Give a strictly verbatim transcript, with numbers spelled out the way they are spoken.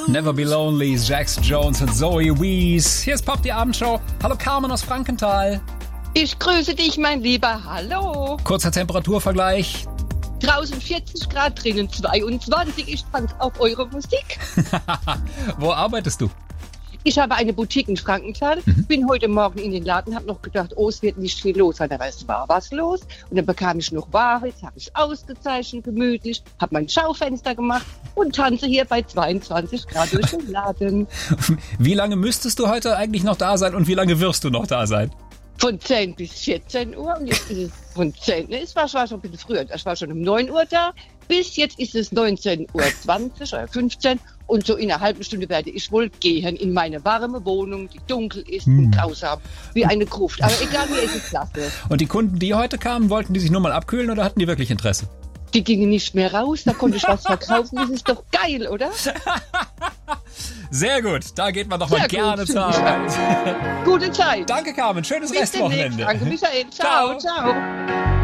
Never Be Lonely, Jax Jones und Zoe Wees. Hier ist Pop, die Abendshow. Hallo Carmen aus Frankenthal. Ich grüße dich, mein Lieber. Hallo. Kurzer Temperaturvergleich. Draußen vierzig Grad, drinnen zweiundzwanzig. Ich tanze auf eure Musik. Wo arbeitest du? Ich habe eine Boutique in Frankenthal. Mhm. Bin heute Morgen in den Laden, habe noch gedacht, oh, es wird nicht viel los sein. Aber es war was los. Und dann bekam ich noch Ware. Jetzt habe ich ausgezeichnet, gemütlich, habe mein Schaufenster gemacht und tanze hier bei zweiundzwanzig Grad durch den Laden. Wie lange müsstest du heute eigentlich noch da sein und wie lange wirst du noch da sein? Von zehn bis vierzehn Uhr und jetzt ist es von zehn, ne, es war, war schon ein bisschen früher, ich war schon um neun Uhr da, bis jetzt ist es neunzehn Uhr zwanzig oder fünfzehn und so in einer halben Stunde werde ich wohl gehen in meine warme Wohnung, die dunkel ist hm. und grausam, wie eine Gruft, aber egal, wie ist es klasse. Und die Kunden, die heute kamen, wollten die sich nur mal abkühlen oder hatten die wirklich Interesse? Die gingen nicht mehr raus, da konnte ich was verkaufen, das ist doch geil, oder? Sehr gut, da geht man doch mal gerne zur Arbeit. Gute Zeit. Danke, Carmen, schönes Bis Restwochenende. Danke, Michael. Ciao, ciao. ciao.